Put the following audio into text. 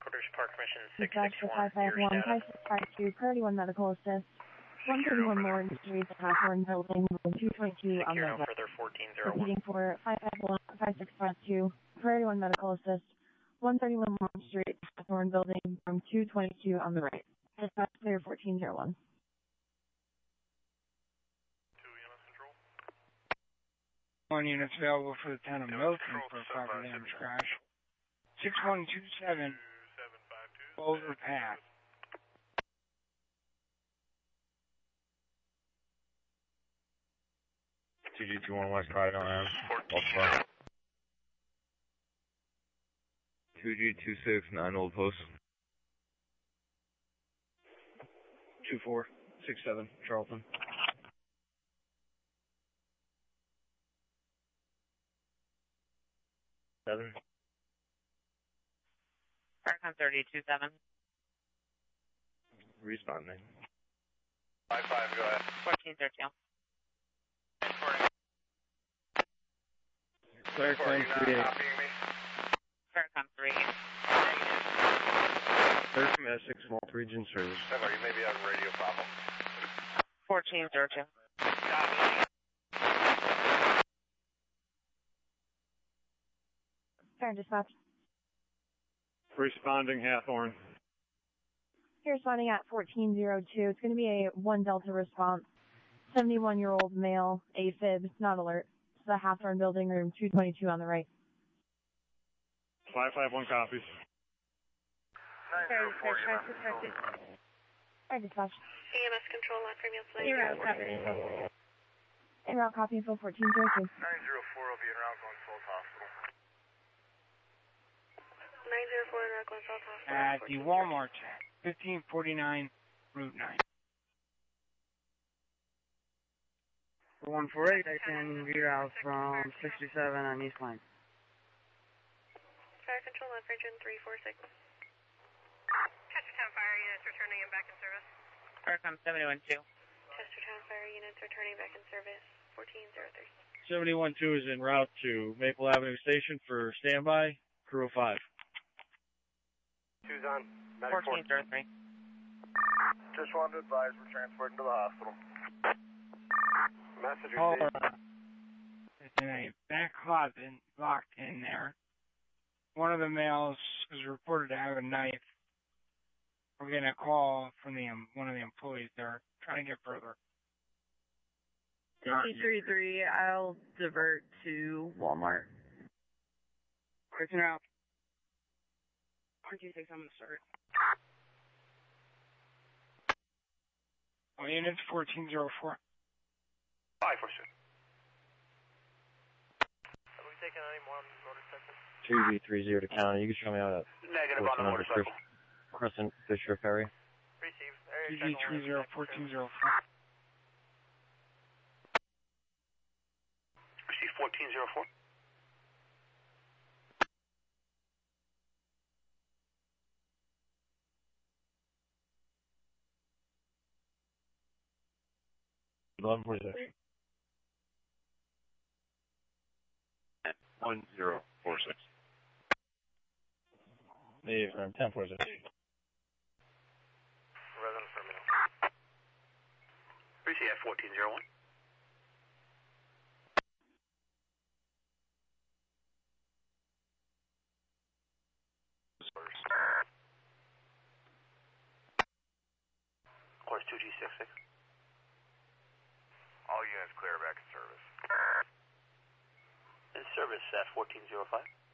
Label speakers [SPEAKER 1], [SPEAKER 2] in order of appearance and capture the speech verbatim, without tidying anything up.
[SPEAKER 1] Quarters Park Mission six
[SPEAKER 2] Dispatch
[SPEAKER 1] six
[SPEAKER 2] to
[SPEAKER 1] one.
[SPEAKER 2] five five
[SPEAKER 1] Your
[SPEAKER 2] one,
[SPEAKER 1] status.
[SPEAKER 2] five six five two, Priority one Medical Assist. one thirty-one Lawrence Street, the Hawthorne Building, room two twenty-two on the
[SPEAKER 1] Secure no
[SPEAKER 2] right.
[SPEAKER 1] further fourteen zero one.
[SPEAKER 2] Repeating for five five one, five six five two, Priority one Medical Assist. one thirty-one Lawrence Street, Hawthorne Building, room two twenty-two on the right. Dispatch clear fourteen zero one.
[SPEAKER 3] two E M S Control.
[SPEAKER 4] One units available for the town of Milton for a property damage crash. six one two seven Boulder Path.
[SPEAKER 5] two G two one West Pride on
[SPEAKER 3] fourteen.
[SPEAKER 5] two G two six nine Old Post.
[SPEAKER 6] two four six seven Charlton.
[SPEAKER 5] seven.
[SPEAKER 7] Paracom thirty two seven.
[SPEAKER 5] Responding.
[SPEAKER 3] five five, go ahead.
[SPEAKER 7] fourteen thirteen.
[SPEAKER 6] Clarifying
[SPEAKER 3] Are
[SPEAKER 6] three
[SPEAKER 3] you
[SPEAKER 6] eight.
[SPEAKER 3] not copying me?
[SPEAKER 7] Paracom three.
[SPEAKER 6] Third from Essex, Malt Region Service.
[SPEAKER 3] Seven, you maybe have a radio problem.
[SPEAKER 7] fourteen zero two.
[SPEAKER 2] Fair dispatch.
[SPEAKER 6] Responding Hawthorne.
[SPEAKER 2] Here responding at fourteen zero two. It's going to be a one Delta response. seventy-one-year-old male, AFib, not alert. It's the Hawthorne Building, room two twenty-two on the right.
[SPEAKER 6] five five one copies.
[SPEAKER 3] nine zero four, E M S Control.
[SPEAKER 2] Fair dispatch.
[SPEAKER 8] E M S Control, on premium flight.
[SPEAKER 2] Zero copy. En route copy info fourteen zero two.
[SPEAKER 3] nine zero four will be en route going to South Hospital.
[SPEAKER 8] nine zero four en route going South Hospital.
[SPEAKER 4] At the Walmart, fifteen forty-nine Route nine.
[SPEAKER 9] one four eight, I can reroute from sixty-seven on East Line.
[SPEAKER 8] Fire control on Virgin three four six. Chestertown fire units returning and back in service.
[SPEAKER 7] Paracom seventy-one two.
[SPEAKER 8] Chestertown fire units returning back in service. fourteen zero three.
[SPEAKER 6] seventy-one two is en route to Maple Avenue Station for standby. Crew of five.
[SPEAKER 3] Two's on. Medic
[SPEAKER 7] fourteen zero three.
[SPEAKER 3] Just wanted to advise we're transferred to the hospital. Message
[SPEAKER 4] Oh,
[SPEAKER 3] received.
[SPEAKER 4] uh, it's in a back closet locked in there. One of the males is reported to have a knife. We're getting a call from the um, one of the employees there trying to get further.
[SPEAKER 9] T three three, I'll divert to Walmart.
[SPEAKER 7] Person out. R two six, I'm going to start.
[SPEAKER 4] Oh, units fourteen zero four.
[SPEAKER 3] five four six. Have we taken any more on the motorcycle?
[SPEAKER 5] two G three zero to county. You can show me out at
[SPEAKER 3] Negative on the motorcycle.
[SPEAKER 5] Crescent Fisher Ferry.
[SPEAKER 3] Received.
[SPEAKER 4] G G three zero fourteen zero four.
[SPEAKER 3] Received fourteen zero four.
[SPEAKER 5] eleven forty-six. one zero four six. Negative, firm. ten forty-six.
[SPEAKER 3] Resident terminal. Receive at fourteen zero one. Course two G six six. All units clear back in service. In service at fourteen zero five.